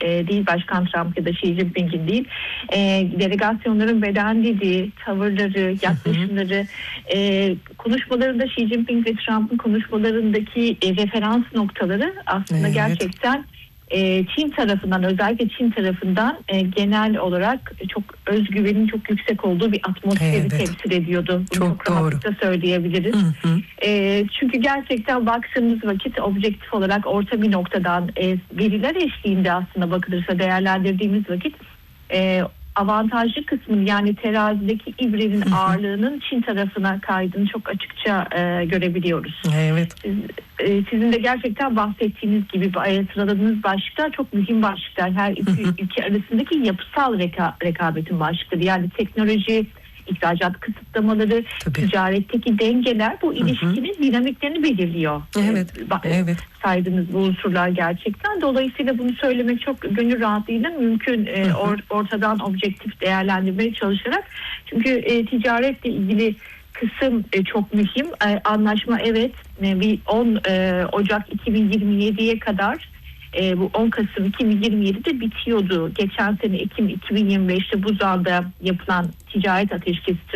değil, Başkan Trump ya da Xi Jinping'in değil, delegasyonların beğendiği tavırları, yaklaşımları, konuşmalarında Xi Jinping ve Trump'ın konuşmalarındaki referans noktaları aslında gerçekten Çin tarafından, özellikle Çin tarafından genel olarak çok özgüvenin çok yüksek olduğu bir atmosferi temsil ediyordu. Bunu çok rahatlıkla söyleyebiliriz. Çünkü gerçekten baktığımız vakit objektif olarak orta bir noktadan veriler eşliğinde aslında bakılırsa değerlendirdiğimiz vakit avantajlı kısmın, yani terazideki ibrenin ağırlığının Çin tarafına kaydığını çok açıkça görebiliyoruz. Evet. Sizin de gerçekten bahsettiğiniz gibi sıraladığınız başlıklar çok mühim başlıklar. Her iki ülke arasındaki yapısal rekabetin başlıkları. Yani teknoloji, ihracat kısıtlamaları, ticaretteki dengeler bu ilişkinin dinamiklerini belirliyor. Evet. Saydığınız bu unsurlar gerçekten. Dolayısıyla bunu söylemek çok gönül rahatlığıyla mümkün. Ortadan objektif değerlendirmeye çalışarak. Çünkü ticaretle ilgili kısım çok mühim. Anlaşma bir 10 Ocak 2027'ye kadar, bu 10 Kasım 2027'de bitiyordu. Geçen sene Ekim 2025'te Buzan'da yapılan ticaret ateşkesi